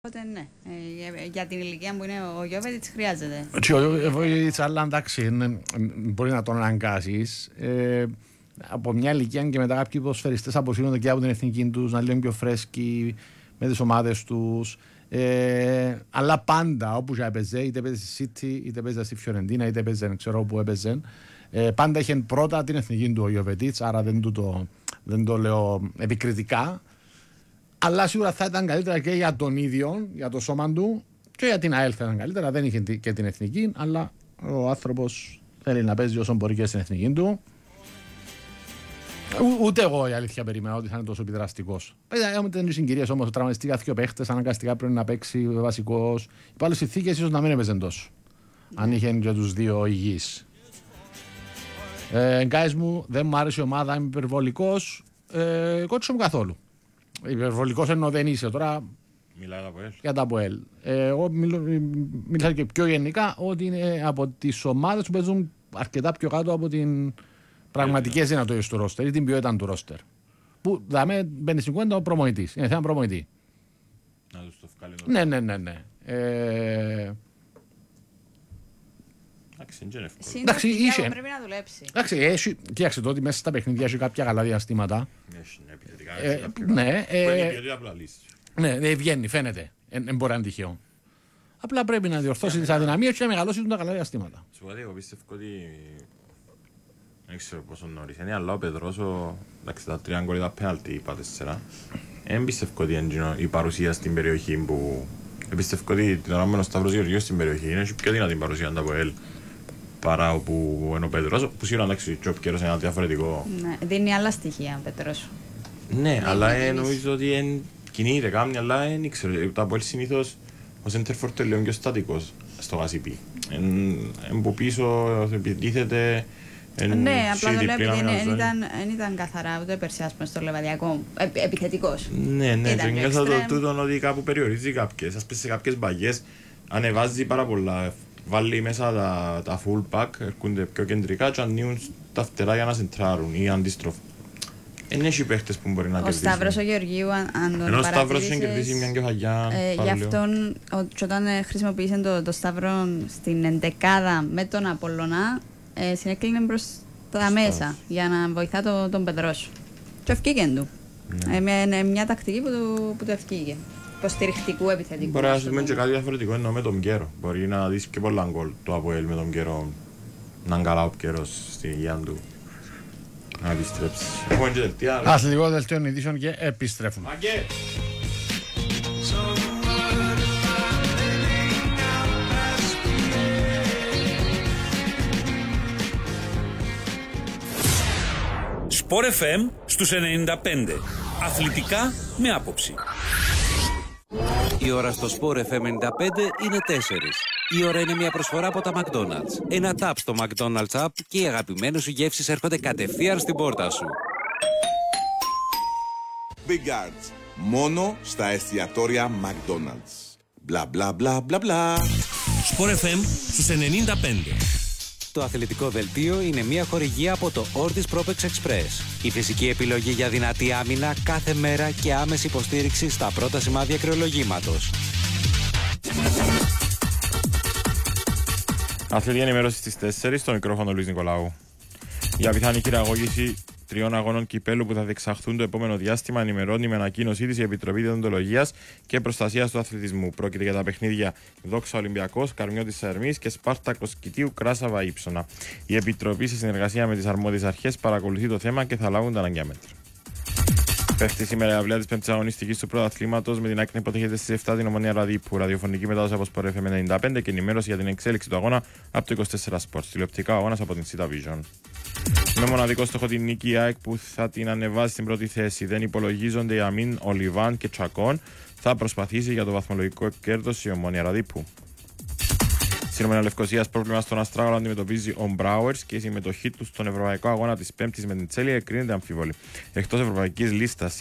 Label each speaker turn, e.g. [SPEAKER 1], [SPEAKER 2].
[SPEAKER 1] Οπότε ναι, για την ηλικία που είναι ο Γιώβετιτς χρειάζεται.
[SPEAKER 2] Ο Γιώβετιτς, αλλά εντάξει, μπορεί να τον αναγκάσεις. Από μια ηλικία και μετά κάποιοι ποδοσφαιριστές αποσύρονται και από την εθνική τους, να λένε πιο φρέσκοι με τις ομάδες τους. Αλλά πάντα όπου και έπαιζε, είτε έπαιζε στη City, είτε έπαιζε στη Φιωρεντίνα, είτε έπαιζε, δεν ξέρω που έπαιζε, πάντα είχε πρώτα την εθνική του ο Γιώβετιτς, άρα δεν το λέω επικριτικά. Αλλά σίγουρα θα ήταν καλύτερα και για τον ίδιο, για το σώμα του, και για την ΑΕΛ θα ήταν καλύτερα. Δεν είχε και την εθνική, αλλά ο άνθρωπος θέλει να παίζει όσο μπορεί και στην εθνική του. Ούτε εγώ η αλήθεια περίμενα ότι θα είναι τόσο επιδραστικός. Έχουμε τις συγκυρίες όμως, τραυματιστήκα δύο παίχτες, αναγκαστικά πρέπει να παίξει βασικός. Υπό άλλες συνθήκες ίσως να μην έπαιζε τόσο. Αν είχε και τους δύο υγιείς. Γκάις μου, δεν μου άρεσε η ομάδα, είμαι υπερβολικός. Κότσο μου καθόλου. Υπερβολικός εννοώ δεν είσαι τώρα.
[SPEAKER 3] Μιλάει
[SPEAKER 2] για τα ΑΠΟΕΛ. Εγώ μίλησα και πιο γενικά ότι είναι από τις ομάδες που παίζουν αρκετά πιο κάτω από την πραγματικές δυνατότητες του ρόστερ ή την ποιότητα του ρόστερ. Που δάμε μπαίνει στην κουβέντα ο προμονητής. Είναι θέμα προμονητή.
[SPEAKER 3] Να τους το βγάλει.
[SPEAKER 2] Ναι.
[SPEAKER 1] Εντάξει, είχε. Πρέπει να δουλέψει.
[SPEAKER 2] Εντάξει, κοίταξε το ότι μέσα στα παιχνίδια έχει κάποια καλά διαστήματα. Ναι, βγαίνει, φαίνεται. Δεν μπορεί να είναι τυχαίο. Απλά πρέπει να διορθώσει τις αδυναμίες και να μεγαλώσει τα καλά διαστήματα.
[SPEAKER 3] Σου πω, εγώ πιστεύω ότι δεν ξέρω πόσο νωρίς είναι, αλλά ο Πετρός, εντάξει, τα 3 γκολ τα πέναλτι είπα 4. Δεν πιστεύω ότι είναι η παρουσία στην περιοχή που... Πιστεύω ότι την ώρα με ο Σταύρος Γεωργίου στην περιοχή είναι πιο δυνατή παρουσία από το ΕΛ παρά όπου είναι ο Πετρός, που σίγουρα εντάξει ο Πικέρος είναι ένα διαφορετικό.
[SPEAKER 1] Ναι, δίνει άλλα στοιχεία ο Πετρός.
[SPEAKER 3] Ναι, αλλά νομίζω ότι κινείται κάμια, αλλά δεν ξέρω. Το ΑΠΟΕΛ συνήθως ο Σέντερφορτ είναι λίγο πιο στατικός στο γασίπι. Εν που πίσω επιτίθεται.
[SPEAKER 1] Ναι, απλά το λέω επειδή δεν ήταν καθαρά ούτε πέρσι στο Λεβαδιακό επιθετικός.
[SPEAKER 3] Ναι, και νιώθω το τούτον ότι κάπου περιορίζει κάποιες. Ας πες σε κάποιες μπαγιές ανεβάζει πάρα πολλά. Βάλει μέσα τα full pack, έρχονται πιο κεντρικά και ανοίγουν τα φτερά για να σεντράρουν ή αντίστροφα. Δεν έχει παίχτες που μπορεί να κερδίσουν.
[SPEAKER 1] Ο Σταύρος ο Γεωργίου, αν τον παρατηρήσεις...
[SPEAKER 3] Ενώ ο Σταύρος είχε κερδίσει μια κεφαγιά.
[SPEAKER 1] Γι' αυτόν, όταν χρησιμοποίησε το Σταύρο στην εντεκάδα με τον Απολλωνά, συνέκλεινε προς τα μέσα για να βοηθά τον Πετρός. Και ευκήγεν του. Με μια τακτική που του ευκήγε. Υποστηριχτικού επιθετικού.
[SPEAKER 3] Μπορεί να σημαίνει και κάτι διαφορετικό εννοώ με τον Πιέρο. Μπορεί να δεις και πολλά γκολ του ΑΠΟΕΛ με τον Πιέρο. Να είναι καλά ο Πιέρος στη γεια του. Να επιστρέψει. Έχουμε και δελτία.
[SPEAKER 2] Αθλητικό δελτίο ειδήσεων και επιστρέφουμε.
[SPEAKER 3] Μαγκέ!
[SPEAKER 4] Sport FM στους 95. Αθλητικά με άποψη.
[SPEAKER 5] Η ώρα στο Sport FM 95 είναι 4. Η ώρα είναι μια προσφορά από τα McDonald's. Ένα tap στο McDonald's App και οι αγαπημένες σου γεύσεις έρχονται κατευθείαν στην πόρτα σου.
[SPEAKER 6] Big Guards. Μόνο στα εστιατόρια McDonald's. Μπλα μπλα μπλα μπλα μπλα.
[SPEAKER 4] Sport FM στους 95.
[SPEAKER 5] Το αθλητικό δελτίο είναι μια χορηγία από το Ortis Propex Express. Η φυσική επιλογή για δυνατή άμυνα κάθε μέρα και άμεση υποστήριξη στα πρώτα σημάδια κρεολογήματος.
[SPEAKER 3] Αθλητική ενημέρωση στις 4 στο μικρόφωνο Λουίς Νικολάου. Για πιθανή χειραγώγηση 3 αγώνων κυπέλου που θα διεξαχθούν το επόμενο διάστημα, ενημερώνει με ανακοίνωσή της η Επιτροπή Διοντολογίας και Προστασίας του Αθλητισμού. Πρόκειται για τα παιχνίδια Δόξα Ολυμπιακός, Καρμιώτης Σερμής και Σπάρτακος Κητίου Κράσαβα Ήψονα. Η Επιτροπή, σε συνεργασία με τις αρμόδιες αρχές, παρακολουθεί το θέμα και θα λάβουν τα αναγκαία μέτρα. Πέφτει σήμερα η αυλαία της πέμπτης αγωνιστικής του πρωταθλήματος με την άκρη να υποτίθεται στις 7 την Ομονία Ραδίππου. Ραδιοφωνική μετάδοση από Sport FM 95 και ενημέρωση για την εξέλιξη του αγώνα από το 24 Sports. Τηλεοπτικά αγώνας από την Cita Vision. Με μοναδικό στόχο την νίκη η ΑΕΚ που θα την ανεβάσει στην πρώτη θέση. Δεν υπολογίζονται οι Αμίν, Ολιβάν και Τσακών. Θα προσπαθήσει για το βαθμολογικό κέρδος η Ομονία Ραδίππου. Στην Ομονία Λευκωσίας πρόβλημα στον Αστράγαλο αντιμετωπίζει ο Μπράουερς και η συμμετοχή του στον Ευρωπαϊκό Αγώνα της Πέμπτης με την Τσέλια εκκρίνεται αμφίβολη. Εκτός ευρωπαϊκής λίστας